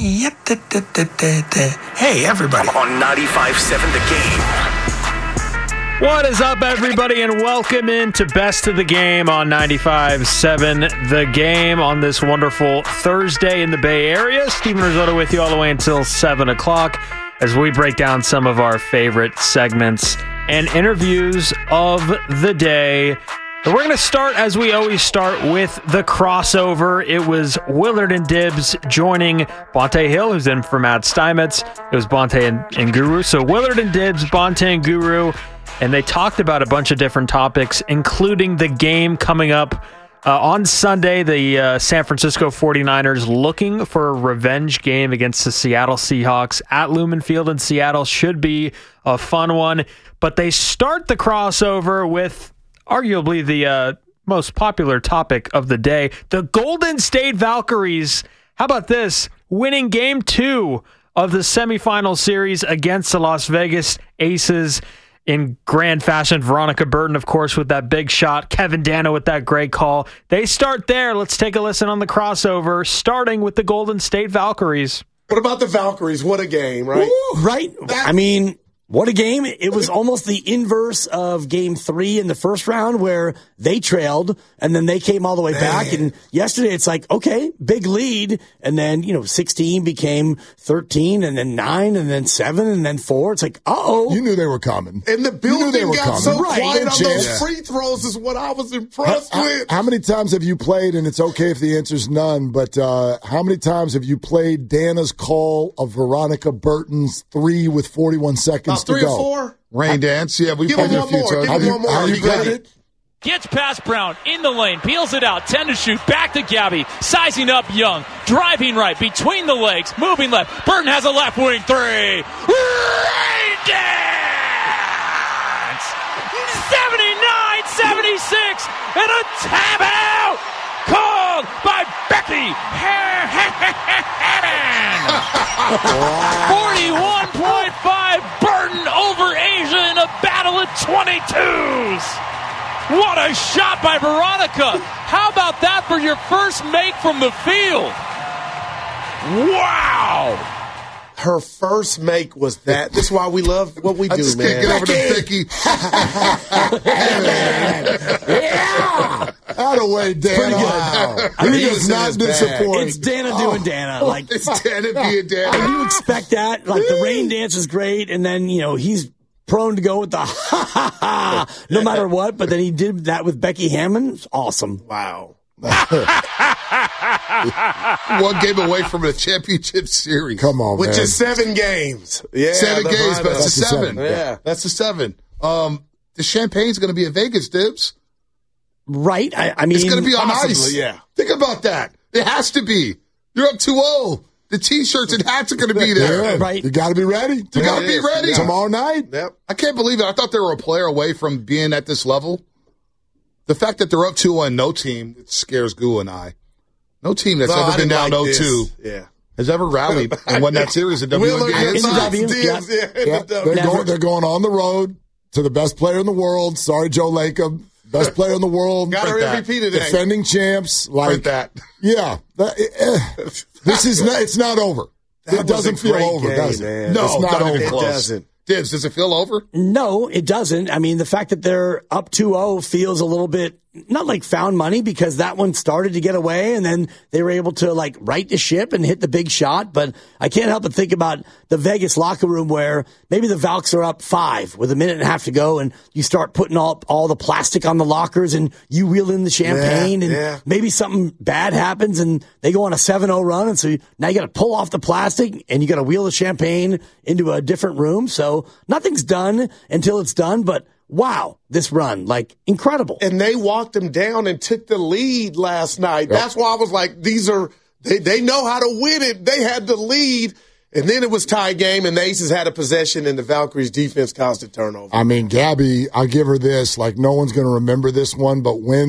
Hey, everybody. On 95.7 The Game. What is up, everybody, and welcome into Best of the Game on 95.7 The Game on this wonderful Thursday in the Bay Area. Steven Risotto with you all the way until 7 o'clock as we break down some of our favorite segments and interviews of the day. And we're going to start, as we always start, with the crossover. It was Willard and Dibbs joining Bonte Hill, who's in for Matt Steinmetz. It was Bonte and Guru. So Willard and Dibbs, Bonte and Guru, and they talked about a bunch of different topics, including the game coming up on Sunday. The San Francisco 49ers looking for a revenge game against the Seattle Seahawks at Lumen Field in Seattle. Should be a fun one. But they start the crossover with arguably the most popular topic of the day, the Golden State Valkyries. How about this? Winning Game 2 of the semifinal series against the Las Vegas Aces in grand fashion. Veronica Burton, of course, with that big shot. Kevin Dano with that great call. They start there. Let's take a listen on the crossover, starting with the Golden State Valkyries. What about the Valkyries? What a game, right? Ooh, right. I mean, what a game. It was almost the inverse of Game 3 in the first round where they trailed and then they came all the way back. And yesterday it's like, okay, big lead. And then, 16 became 13 and then 9 and then 7 and then 4. It's like, uh-oh. You knew they were coming. And the building got so quiet on those Yeah. free throws is what I was impressed with. How many times have you played, and it's okay if the answer's none, but how many times have you played Dana's call of Veronica Burton's 3 with 41 seconds to 3 go? or 4? Rain dance, yeah, we played it a few times. Give him one more. Have you played it? Gets past Brown, in the lane, peels it out, 10 to shoot, back to Gabby, sizing up Young, driving right, between the legs, moving left. Burton has a left wing 3. Rain dance! 79-76, and a tap out called by Becky Hammond. 41.5 Burton over Asia in a battle of 22s. What a shot by Veronica. How about that for your first make from the field? Wow. Her first make was that. This is why we love what we do, man. Get over to Vicky. Yeah. Out of the way, Dana. Wow. I mean, it's not disappointing. It's Dana doing Dana. Like, it's Dana being Dana. And you expect that. Like, the rain dance is great, and then, he's prone to go with the ha-ha-ha no matter what, but then he did that with Becky Hammond. It's awesome. Wow. One game away from a championship series. Come on, Which man. is 7 games. Yeah, 7 games, but it's a 7. Yeah. That's a 7. The champagne's going to be a Vegas, Dibs. Right. I mean, it's going to be on possibly, ice. yeah. Think about that. It has to be. You're up 2-0. The T-shirts and hats are going to be there. Yeah, right. You got to be ready. You got to be ready. Yeah. Tomorrow night. Yep. I can't believe it. I thought they were a player away from being at this level. The fact that they're up 2-1, no team, it scares Goo and I. No team that's ever been down 0-2 has ever rallied and won that series at WNBA. They're going on the road to the best player in the world. Sorry, Joe Lacob. Best player in the world. Got her MVP today. Defending champs. Like that. Yeah. This is not, it's not over. It doesn't feel over, does it? No, it's not over. It doesn't. Dibs, does it feel over? No, it doesn't. I mean, the fact that they're up 2-0 feels a little bit, not like found money, because that one started to get away and then they were able to right the ship and hit the big shot. But I can't help but think about the Vegas locker room where maybe the Valks are up 5 with a minute and a half to go and you start putting all the plastic on the lockers and you wheel in the champagne and maybe something bad happens and they go on a 7-0 run. And so now you got to pull off the plastic and you got to wheel the champagne into a different room. So nothing's done until it's done, but wow, this run, incredible. And they walked them down and took the lead last night. Yep. That's why I was like, they know how to win it. They had the lead, and then it was tie game, and the Aces had a possession, and the Valkyries' defense caused a turnover. I mean, Gabby, I'll give her this. No one's going to remember this one, but when